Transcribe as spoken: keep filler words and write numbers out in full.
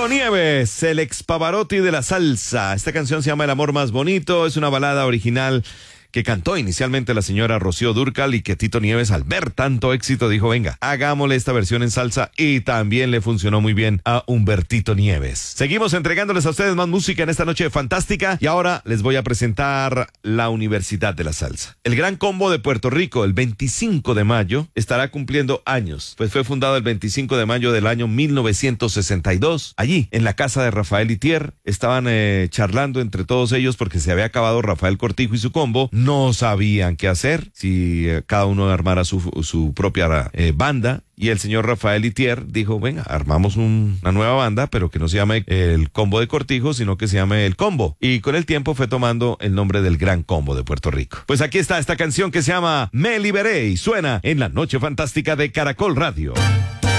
Tito Nieves, el ex Pavarotti de la salsa. Esta canción se llama El amor más bonito, es una balada original que cantó inicialmente la señora Rocío Dúrcal y que Tito Nieves, al ver tanto éxito, dijo, venga, hagámosle esta versión en salsa, y también le funcionó muy bien a Humbertito Nieves. Seguimos entregándoles a ustedes más música en esta noche fantástica, y ahora les voy a presentar la Universidad de la Salsa. El Gran Combo de Puerto Rico, el veinticinco de mayo, estará cumpliendo años, pues fue fundado el veinticinco de mayo del año mil novecientos sesenta y dos. Allí, en la casa de Rafael Itier, estaban eh, charlando entre todos ellos porque se había acabado Rafael Cortijo y su combo. No sabían qué hacer, si eh, cada uno armara su, su propia eh, banda, y el señor Rafael Itier dijo, venga, armamos un, una nueva banda, pero que no se llame el Combo de Cortijo, sino que se llame el Combo, y con el tiempo fue tomando el nombre del Gran Combo de Puerto Rico. Pues aquí está esta canción que se llama Me Liberé, y suena en la Noche Fantástica de Caracol Radio.